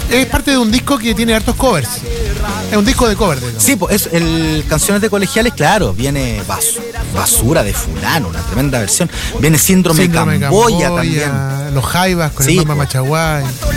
Es parte de un disco que tiene hartos covers. Es un disco de covers. Sí, pues canciones de colegiales, claro, viene Basura de fulano, una tremenda versión. Viene Síndrome Camboya también. Los Jaivas con sí, el Mama Machaguay.